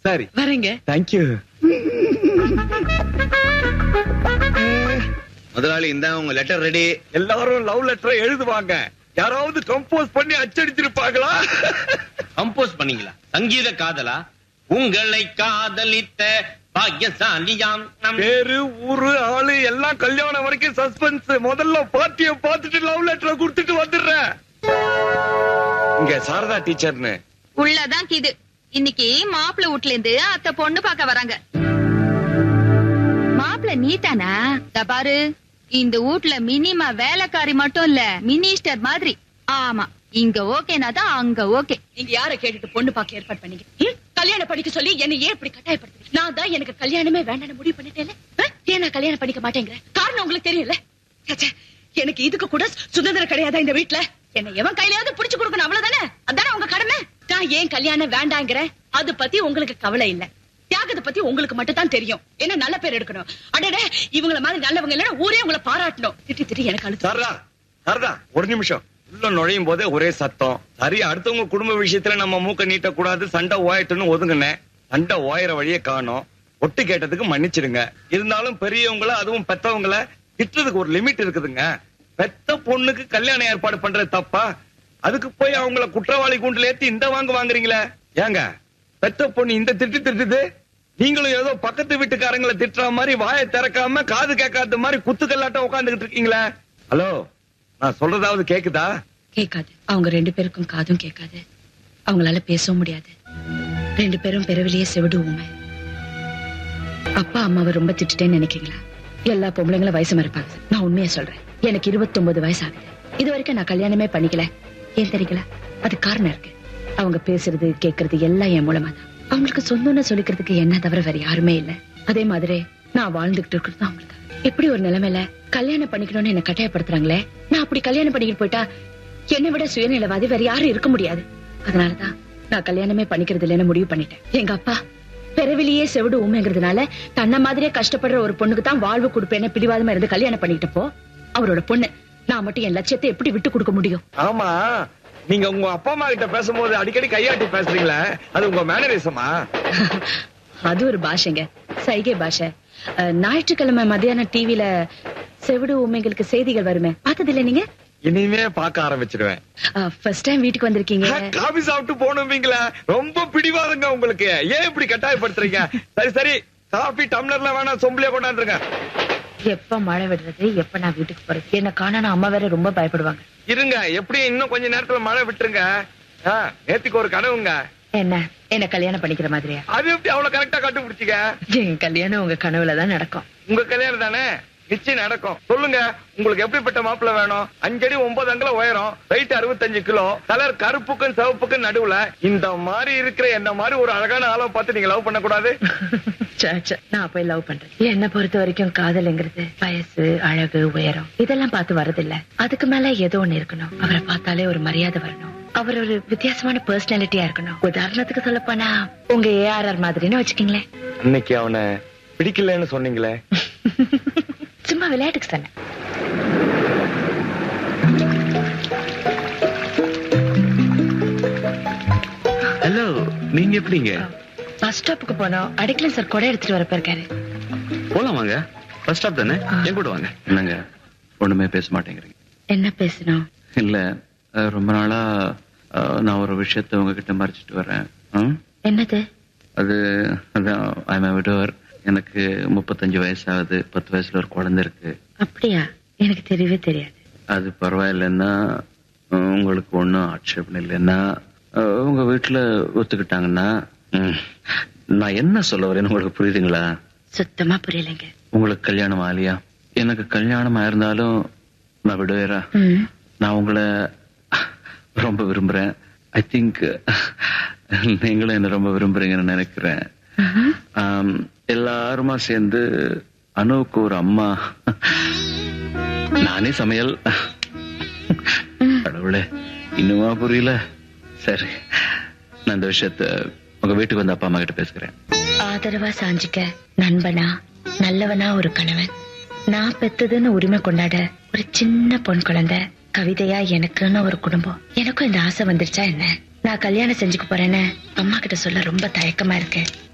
சரி வரேங்க. தேங்க்யூ. முதலாளி இந்த உங்க லெட்டர் ரெடி. எல்லாரும் லவ் லெட்டர் எழுதுவாங்க. யாராவது கம்போஸ் பண்ணி அச்சடிச்சிருப்பாங்களா? கம்போஸ் பண்ணீங்களா? சங்கீத காதலா? உங்களை காதலித்த பாக்கியசாலியாம் நம் பேரு ஊரு ஆளு எல்லாம் கல்யாணம் வரைக்கும் சஸ்பென்ஸ். முதல்ல பார்ட்டிய பார்த்துட்டு லவ் லெட்டர் கொடுத்துட்டு வந்துடுறேன். இங்க சாரதா டீச்சர்னு உள்ளதான் கிது. இன்னைக்கு மாப்பிள்ள வீட்ல இருந்து அத்தை பொண்ணு பார்க்க வராங்க. மாப்பிள்ள நீதானா? பாரு, இந்த வீட்ல மினிமா வேலைக்காரி மட்டும் இல்ல, மினிஸ்டர் மாதிரி. ஆமா, இங்க ஓகேனா தான் அங்க ஓகே. நீங்க யார கேட்டுட்டு பொண்ணு பார்க்க ஏற்பாடு பண்ணீங்க? கல்யாணம் பண்ணிக்க சொல்லி என்ன ஏன் இப்படி கட்டாயப்படுத்துறீங்க? நான் தான் எனக்கு கல்யாணமே வேண்டாம்னு முடிவு பண்ணிட்டேன். ஏன் நான் கல்யாணம் பண்ணிக்க மாட்டேங்கிற காரணம் உங்களுக்கு தெரியல. எனக்கு இதுக்கு கூட சுதந்திரம் கிடையாதா இந்த வீட்டுல? என்ன எவன் கையிலாவது புடிச்சு கொடுக்கணும், அவ்வளவுதானே? அதானே உங்க கடமை. நான் ஏன் கல்யாணம் வேண்டாங்கிற அது பத்தி உங்களுக்கு கவலை இல்ல. தியாகத்தை பத்தி உங்களுக்கு மட்டும் தான் தெரியும். என்ன நல்ல பேர் எடுக்கணும். அடடே, இவங்கள மாதிரி நல்லவங்க இல்லைன்னா ஊரே உங்களை பாராட்டணும். திட்டி எனக்கு அழுத்து. சாரதா, சாரதா ஒரு நிமிஷம். உள்ள நுழையும் போதே ஒரே சத்தம். சரி, அடுத்தவங்க குடும்ப விஷயத்துல நம்ம மூக்க நீட்ட கூடாது, சண்டை ஓயட்டுன்னு ஒதுங்கினேன். சண்டை ஓயற வழியே காணோம். ஒட்டு கேட்டதுக்கு மன்னிச்சிடுங்க. இருந்தாலும் பெரியவங்கள, அதுவும் பெத்தவங்கள திட்டுறதுக்கு ஒரு லிமிட் இருக்குதுங்க. பெத்த பொண்ணுக்கு கல்யாணம் ஏற்பாடு பண்றது தப்பா? அதுக்கு போய் அவங்கள குற்றவாளி கூண்டுல ஏத்தி இந்த வாங்குறீங்களே. ஏங்க, பெத்த பொண்ணு இந்த திட்டுது, நீங்களும் ஏதோ பக்கத்து வீட்டுக்காரங்களை திட்டுற மாதிரி வாயை திறக்காம காது கேட்காத மாதிரி குத்துக்கல்லாட்டம் உட்காந்துக்கிட்டு இருக்கீங்களே. ஹலோ, நான் சொல்றதாவது கேக்குதா? கேட்காது. அவங்க 2 பேருக்கும் காதும் கேட்காது. அவங்களால பேசவும் முடியாது. 2 பேரும் பிறவிலேயே செவிடு ஊமை. அப்பா அம்மாவை ரொம்ப திட்டுட்டேன்னு நினைக்கிறீங்களா? எல்லா பொம்பளைங்களும் வயசு மறைப்பாங்க. நான் உண்மையா சொல்றேன். எனக்கு 29 வயசு ஆகுது. இது வரைக்கும் நான் கல்யாணமே பண்ணிக்கல. ஏன் தெரியுங்களா? அது காரணம் இருக்கு. அவங்க பேசுறது கேட்கறது எல்லாம் என் மூலமா தான். அவங்களுக்கு சொந்தம்னு சொல்லிக்கிறதுக்கு என்ன தவிர வேற யாருமே இல்ல. அதே மாதிரி நான் வாழ்ந்துகிட்டு இருக்கிறது அவங்களுக்கு. எப்படி ஒரு நிலைமையில கல்யாணம் பண்ணிக்கணும்னு என்ன கட்டாயப்படுத்துறாங்களே. நான் அப்படி கல்யாணம் பண்ணிக்கிட்டு போயிட்டா என்னை விட சுயநிலவாதி வேற யாரும் இருக்க முடியாது. அதனாலதான் நான் கல்யாணமே பண்ணிக்கிறது இல்லைன்னு முடிவு பண்ணிட்டேன். எங்க அப்பா பிறவிலேயே செவிடு ஊமைங்கிறதுனால தன்னை மாதிரியே கஷ்டப்படுற ஒரு பொண்ணுக்கு தான் வாழ்வு கொடுப்பேன்னு பிடிவாதமா இருந்து கல்யாணம் பண்ணிக்கிட்டப்போ அவரோட பொண்ணு நான் மட்டும் என் லட்சியத்தை எப்படி விட்டு கொடுக்க முடியும்? ஆமா, நீங்க உங்க அப்பா அம்மா கிட்ட பேசும்போது அடிக்கடி கையாட்டி பேசுறீங்களே, அது உங்க மேனரிசமா? அது ஒரு பாஷைங்க, சைகை பாஷை. ஞாயிற்றுக்கிழமை மத்தியானம் டிவில செவிடு ஊமைகளுக்கு செய்திகள் வருமே, பார்த்ததில்ல நீங்க? இனிமே பார்க்க ஆரம்பிச்சிடுவேன். ஃபர்ஸ்ட் டைம் வீட்டுக்கு வந்திருக்கீங்க. காபி சாப்பிட்டு போனவீங்களா? ரொம்ப பிடிவாதங்க உங்களுக்கு. ஏன் இப்படி கட்டாயப்படுத்துறீங்க? சரி சரி, காபி டம்ளர்ல வேணா சொம்புலயே கொண்டாந்துருங்க. எப்ப மழை விடுறது, எப்ப நான் வீட்டுக்கு போறது? என்ன காணான அம்மா வேற ரொம்ப பயப்படுவாங்க. இருங்க, எப்படியும் இன்னும் கொஞ்ச நேரத்துல மழை விட்டுருங்க. நேத்துக்கு ஒரு கனவுங்க. என்ன கல்யாணம் பண்ணிக்கிற மாதிரியா? அது எப்படி அவ்வளவு கரெக்டா கண்டுபிடிச்சிங்க? என் கல்யாணம் உங்க கனவுலதான் நடக்கும். உங்க கல்யாணம் தானே, நிச்சயம் நடக்கும். சொல்லுங்க, உங்களுக்கு எப்படிப்பட்ட மாப்பிள்ள வேணும்? 5 அடி 9 அங்குலம் உயரம், வெயிட் 65 கிலோ, கலர் கருப்புக்கும் சிவப்புக்கும் நடுவுல. இந்த மாதிரி இருக்கிற என்ன மாதிரி ஒரு அழகான ஆளை பார்த்து நீங்க லவ் பண்ண கூடாது? நான் போய் லவ் பண்றேன். என்ன பொறுத்த வரைக்கும் காதல்ங்கிறது வயசு, அழகு, உயரம் இதெல்லாம் பார்த்து வரதில்ல. அதுக்கு மேல ஏதோ ஒண்ணு இருக்கணும். அவரை பார்த்தாலே ஒரு மரியாதை வரணும். அவர் ஒரு வித்தியாசமான பர்சனாலிட்டியா இருக்கணும். உதாரணத்துக்கு சொல்ல போனா உங்க ARR மாதிரின்னு வச்சுக்கீங்களேன். இன்னைக்கு அவனை பிடிக்கலன்னு சொன்னீங்களே. சும்மா விளையாட்டுக்கு சொன்னேன். ஹலோ, நீங்க எப்படிங்க? பஸ் ஸ்டாப்புக்கு போனோம். அடிக்கல சார் கொடை எடுத்துட்டு வரப்ப இருக்காரு. போலாம் வாங்க. பஸ் ஸ்டாப் தானே, என் கூட வாங்க. என்னங்க ஒண்ணுமே பேச மாட்டேங்கிறீங்க? என்ன பேசணும்? இல்ல, ரொம்ப நாளா நான் ஒரு விஷயத்த உங்ககிட்ட மறைச்சிட்டு வரேன். என்னது? அதான் விடவர். எனக்கு 35 வயசாகுது. 10 வயசுல ஒரு குழந்தை இருக்கு. அப்படியா? எனக்கு தெரியவே தெரியாது. அது பரவாயில்லைன்னா, உங்களுக்கு ஒன்னும் ஆட்சேபம் இல்லைன்னா, உங்க வீட்டுல ஒத்துக்கிட்டாங்கன்னா, நான் என்ன சொல்ல வரேன்னு உங்களுக்கு புரியுதுங்களா? சுத்தமா புரியலைங்க. உங்களுக்கு கல்யாணம் ஆலியா? எனக்கு கல்யாணம் ஆயிருந்தாலும் நான் விடுவேரா? நான் உங்களை ரொம்ப விரும்புறேன். ஐ திங்க் நீங்களும் என்ன ரொம்ப விரும்புறீங்கன்னு நினைக்கிறேன். எல்லாருமா சேர்ந்து அனுவுக்கு ஒரு அம்மா, நானே சமையல். கடவுளே, இன்னுமா புரியல? சரி, நான் இந்த விஷயத்த உங்க வீட்டுக்கு வந்து அப்பா அம்மா கிட்ட பேசுகிறேன். ஆதரவா சாஞ்சிக்க நண்பனா, நல்லவனா ஒரு கணவன், நான் பெத்ததுன்னு உரிமை கொண்டாட ஒரு சின்ன பொன் குழந்தை, கவிதையா எனக்குன்னு ஒரு குடும்பம். எனக்கும் இந்த ஆசை வந்துருச்சா என்ன? நான் கல்யாணம் செஞ்சுக்க போறேன்னு அம்மா கிட்ட சொல்ல ரொம்ப தயக்கமா இருக்கு.